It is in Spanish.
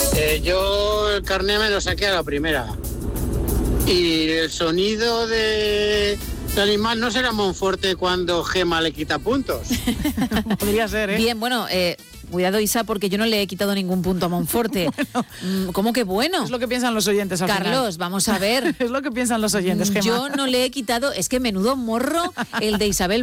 Yo el carné me lo saqué a la primera. Y el sonido del animal no será Monforte cuando Gema le quita puntos. Podría ser, ¿eh? Bien, bueno, cuidado, Isa, porque yo no le he quitado ningún punto a Monforte. ¿Cómo que bueno? Es lo que piensan los oyentes al Carlos, final. vamos a ver. Es lo que piensan los oyentes, Gema. Yo no le he quitado, es que menudo morro el de Isabel